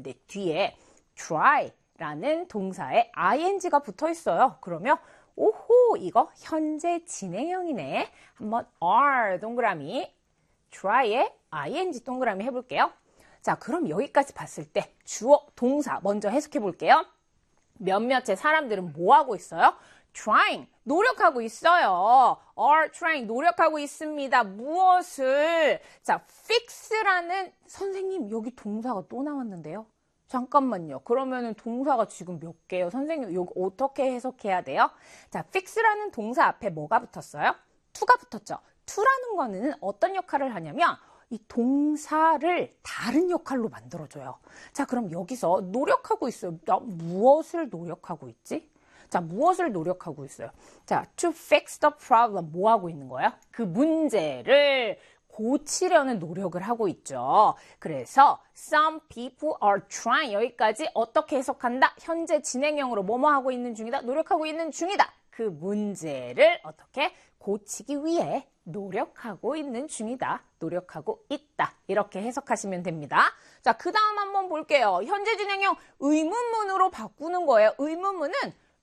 있는데 뒤에 try라는 동사에 ing가 붙어 있어요. 그러면 오호, 이거 현재 진행형이네. 한번 are 동그라미, try에 ing 동그라미 해볼게요. 자, 그럼 여기까지 봤을 때 주어, 동사 먼저 해석해 볼게요. 몇몇의 사람들은 뭐 하고 있어요? trying, 노력하고 있어요. are trying, 노력하고 있습니다. 무엇을? 자, fix라는, 선생님 여기 동사가 또 나왔는데요. 잠깐만요. 그러면은 동사가 지금 몇 개요? 선생님 이거 어떻게 해석해야 돼요? 자, fix라는 동사 앞에 뭐가 붙었어요? to가 붙었죠. to라는 거는 어떤 역할을 하냐면 이 동사를 다른 역할로 만들어줘요. 자, 그럼 여기서 노력하고 있어요. 나 무엇을 노력하고 있지? 자, 무엇을 노력하고 있어요? 자, to fix the problem, 뭐 하고 있는 거야? 그 문제를 고치려는 노력을 하고 있죠. 그래서 some people are trying, 여기까지 어떻게 해석한다? 현재 진행형으로 뭐뭐 하고 있는 중이다? 노력하고 있는 중이다. 그 문제를 어떻게 고치기 위해 노력하고 있는 중이다. 노력하고 있다. 이렇게 해석하시면 됩니다. 자, 그 다음 한번 볼게요. 현재 진행형 의문문으로 바꾸는 거예요. 의문문은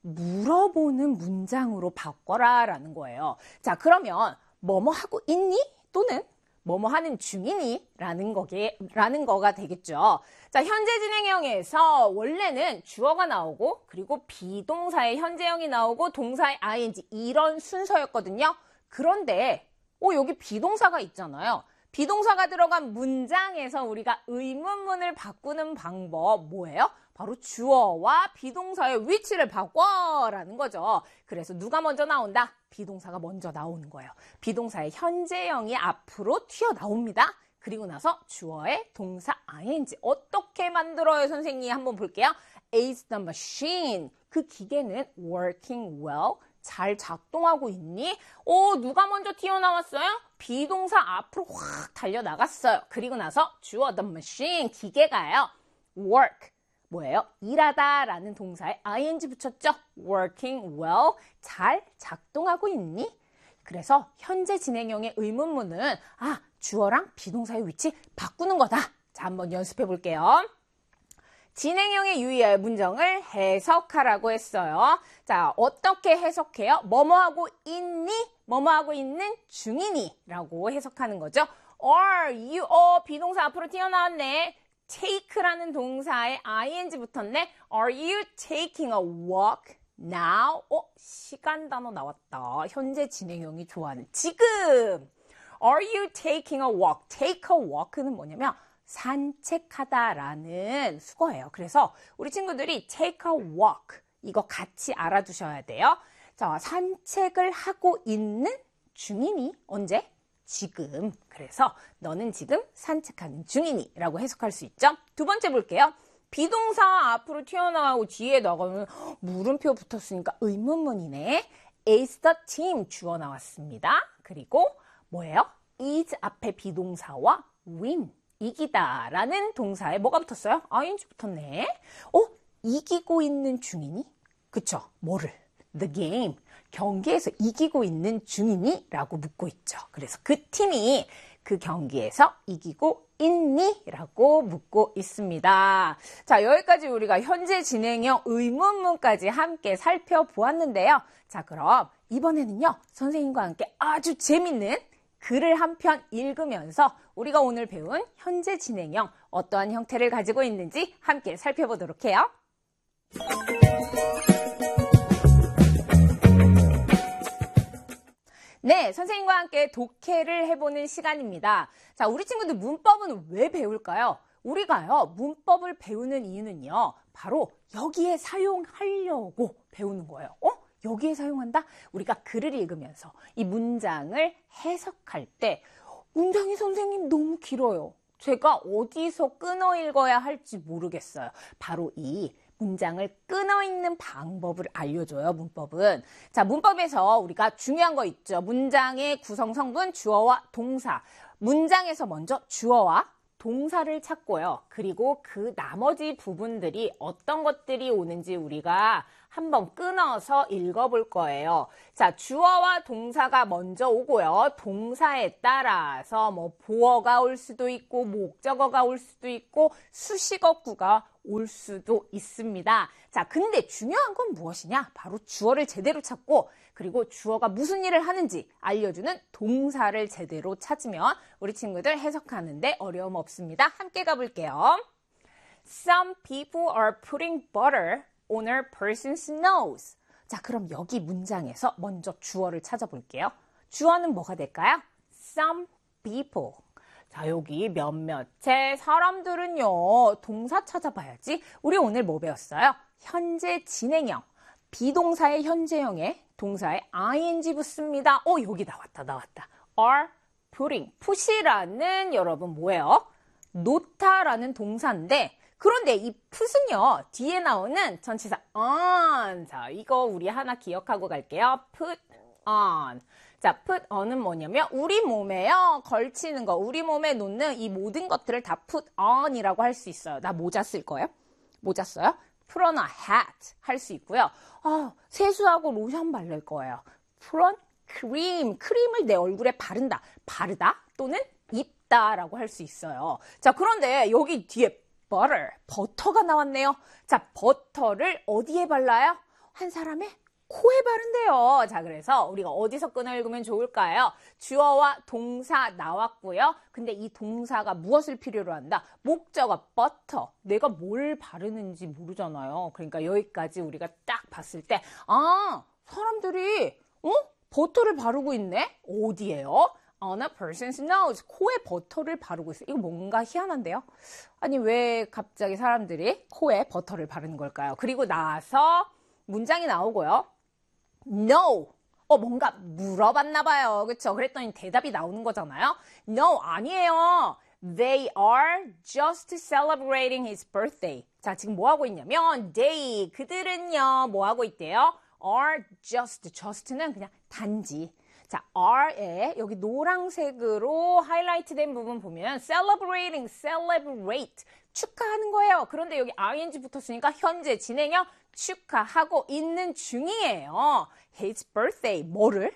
물어보는 문장으로 바꿔라 라는 거예요. 자, 그러면 뭐뭐 하고 있니? 또는 뭐뭐 하는 중이니? 라는 거가 되겠죠. 자, 현재 진행형에서 원래는 주어가 나오고 그리고 비동사의 현재형이 나오고 동사의 ing 이런 순서였거든요. 그런데 여기 비동사가 있잖아요. 비동사가 들어간 문장에서 우리가 의문문을 바꾸는 방법 뭐예요? 바로 주어와 비동사의 위치를 바꿔라는 거죠. 그래서 누가 먼저 나온다? 비동사가 먼저 나오는 거예요. 비동사의 현재형이 앞으로 튀어나옵니다. 그리고 나서 주어의 동사 ing 어떻게 만들어요, 선생님? 한번 볼게요. Is the machine? 그 기계는 working well? 잘 작동하고 있니? 누가 먼저 튀어나왔어요? 비동사 앞으로 확 달려나갔어요. 그리고 나서 주어 the machine, 기계가요. work, 뭐예요? 일하다 라는 동사에 ing 붙였죠? working well, 잘 작동하고 있니? 그래서 현재 진행형의 의문문은 주어랑 비동사의 위치 바꾸는 거다. 자, 한번 연습해 볼게요. 진행형에 유의할 문장을 해석하라고 했어요. 자, 어떻게 해석해요? 뭐뭐 하고 있니? 뭐뭐 하고 있는 중이니? 라고 해석하는 거죠. Are you, 비동사 앞으로 튀어나왔네. take라는 동사에 ing 붙었네. Are you taking a walk now? 시간 단어 나왔다. 현재 진행형이 좋아하는 지금. Are you taking a walk? take a walk는 뭐냐면 산책하다라는 수거예요. 그래서 우리 친구들이 take a walk 이거 같이 알아두셔야 돼요. 자, 산책을 하고 있는 중이니? 언제? 지금. 그래서 너는 지금 산책하는 중이니? 라고 해석할 수 있죠. 두 번째 볼게요. 비동사 앞으로 튀어나오고 뒤에 나가면 물음표 붙었으니까 의문문이네. Is the team 주어 나왔습니다. 그리고 뭐예요? is 앞에 비동사와 win 이기다 라는 동사에 뭐가 붙었어요? ing 붙었네. 이기고 있는 중이니? 그쵸? 뭐를? The game. 경기에서 이기고 있는 중이니? 라고 묻고 있죠. 그래서 그 팀이 그 경기에서 이기고 있니? 라고 묻고 있습니다. 자, 여기까지 우리가 현재 진행형 의문문까지 함께 살펴보았는데요. 자, 그럼 이번에는요, 선생님과 함께 아주 재밌는 글을 한 편 읽으면서 우리가 오늘 배운 현재 진행형 어떠한 형태를 가지고 있는지 함께 살펴보도록 해요. 네, 선생님과 함께 독해를 해보는 시간입니다. 자, 우리 친구들 문법은 왜 배울까요? 우리가요, 문법을 배우는 이유는요, 바로 여기에 사용하려고 배우는 거예요. 여기에 사용한다? 우리가 글을 읽으면서 이 문장을 해석할 때 문장이 선생님 너무 길어요. 제가 어디서 끊어 읽어야 할지 모르겠어요. 바로 이 문장을 끊어 읽는 방법을 알려줘요, 문법은. 자, 문법에서 우리가 중요한 거 있죠. 문장의 구성 성분, 주어와 동사. 문장에서 먼저 주어와 동사를 찾고요. 그리고 그 나머지 부분들이 어떤 것들이 오는지 우리가 한번 끊어서 읽어볼 거예요. 자, 주어와 동사가 먼저 오고요. 동사에 따라서 뭐 보어가 올 수도 있고 목적어가 올 수도 있고 수식어구가 올 수도 있습니다. 자, 근데 중요한 건 무엇이냐? 바로 주어를 제대로 찾고 그리고 주어가 무슨 일을 하는지 알려주는 동사를 제대로 찾으면 우리 친구들 해석하는데 어려움 없습니다. 함께 가볼게요. Some people are putting butter on a person's nose. 자, 그럼 여기 문장에서 먼저 주어를 찾아볼게요. 주어는 뭐가 될까요? Some people. 자, 여기 몇몇의 사람들은요. 동사 찾아봐야지. 우리 오늘 뭐 배웠어요? 현재 진행형. 비동사의 현재형에 동사에 ing 붙습니다. 여기 나왔다. are putting. put이라는 여러분 뭐예요? 놓다라는 동사인데 그런데 이 put은요. 뒤에 나오는 전치사 on. 자, 이거 우리 하나 기억하고 갈게요. put on. 자, put on은 뭐냐면 우리 몸에요. 걸치는 거, 우리 몸에 놓는 이 모든 것들을 다 put on이라고 할 수 있어요. 나 모자 쓸 거예요? 모자 써요? put on a hat 할 수 있고요. 세수하고 로션 바를 거예요. put on cream. 크림을 내 얼굴에 바른다. 바르다 또는 입다라고 할 수 있어요. 자, 그런데 여기 뒤에 butter, 버터가 나왔네요. 자, 버터를 어디에 발라요? 한 사람의 코에 바른대요. 자, 그래서 우리가 어디서 끈을 읽으면 좋을까요? 주어와 동사 나왔고요. 근데 이 동사가 무엇을 필요로 한다? 목적어, butter. 내가 뭘 바르는지 모르잖아요. 그러니까 여기까지 우리가 딱 봤을 때, 사람들이, 버터를 바르고 있네? 어디에요? On a person's nose. 코에 버터를 바르고 있어요. 이거 뭔가 희한한데요? 아니, 왜 갑자기 사람들이 코에 버터를 바르는 걸까요? 그리고 나서 문장이 나오고요. No. 뭔가 물어봤나 봐요. 그쵸? 그랬더니 대답이 나오는 거잖아요. No, 아니에요. They are just celebrating his birthday. 자, 지금 뭐 하고 있냐면 they, 그들은요, 뭐 하고 있대요? are just는 그냥 단지. 자, are에 여기 노란색으로 하이라이트 된 부분 보면 celebrating, celebrate, 축하하는 거예요. 그런데 여기 ing 붙었으니까 현재 진행형 축하하고 있는 중이에요. His birthday, 뭐를?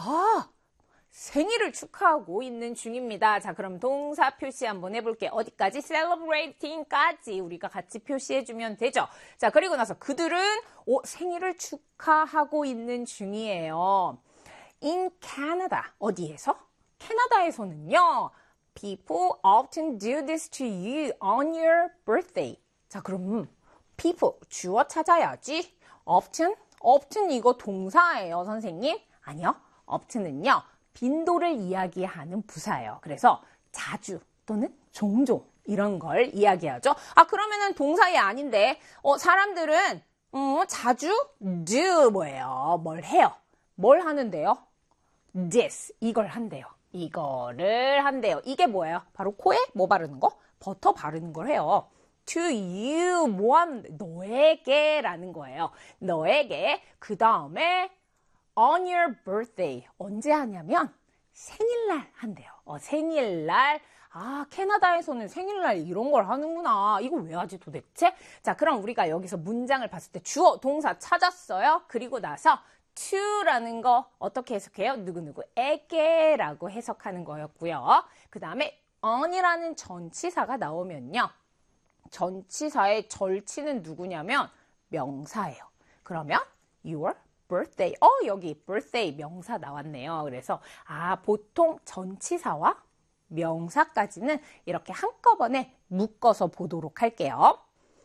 생일을 축하하고 있는 중입니다. 자, 그럼 동사 표시 한번 해볼게요. 어디까지? celebrating까지 우리가 같이 표시해주면 되죠. 자, 그리고 나서 그들은 생일을 축하하고 있는 중이에요. In Canada, 어디에서? 캐나다에서는요. People often do this to you on your birthday. 자, 그럼 people, 주어 찾아야지. often 이거 동사예요, 선생님? 아니요. often은요. 빈도를 이야기하는 부사예요. 그래서 자주 또는 종종 이런 걸 이야기하죠. 그러면은 동사이 아닌데 사람들은 자주 do 뭐예요? 뭘 해요? 뭘 하는데요? this, 이걸 한대요. 이거를 한대요. 이게 뭐예요? 바로 코에 뭐 바르는 거? 버터 바르는 걸 해요. to you, 뭐 하는데? 너에게 라는 거예요. 너에게. 그 다음에 on your birthday. 언제 하냐면 생일날 한대요. 생일날. 캐나다에서는 생일날 이런 걸 하는구나. 이거 왜 하지 도대체? 자, 그럼 우리가 여기서 문장을 봤을 때 주어, 동사 찾았어요. 그리고 나서 to라는 거 어떻게 해석해요? 누구누구에게라고 해석하는 거였고요. 그 다음에 on이라는 전치사가 나오면요. 전치사의 절치는 누구냐면 명사예요. 그러면 your birthday. 여기 birthday 명사 나왔네요. 그래서 보통 전치사와 명사까지는 이렇게 한꺼번에 묶어서 보도록 할게요.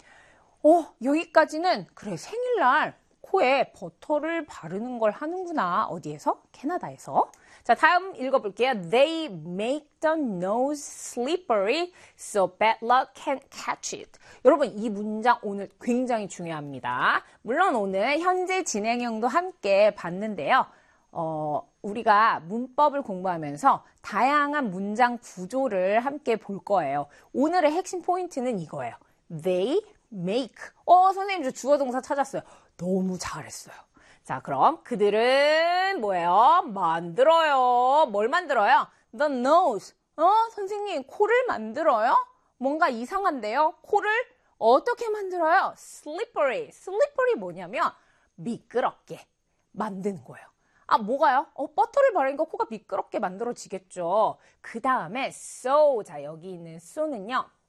여기까지는 그래 생일날 코에 버터를 바르는 걸 하는구나. 어디에서? 캐나다에서. 자, 다음 읽어볼게요. They make the nose slippery so bad luck can't catch it. 여러분, 이 문장 오늘 굉장히 중요합니다. 물론 오늘 현재 진행형도 함께 봤는데요. 우리가 문법을 공부하면서 다양한 문장 구조를 함께 볼 거예요. 오늘의 핵심 포인트는 이거예요. They make. 선생님 저 주어 동사 찾았어요. 너무 잘했어요. 자, 그럼 그들은 뭐예요? 만들어요. 뭘 만들어요? The nose. 선생님 코를 만들어요? 뭔가 이상한데요. 코를 어떻게 만들어요? slippery. slippery 뭐냐면 미끄럽게 만드는 거예요. 아, 뭐가요? 버터를 바르니까 코가 미끄럽게 만들어지겠죠. 그 다음에 so. 자, 여기 있는 so는요.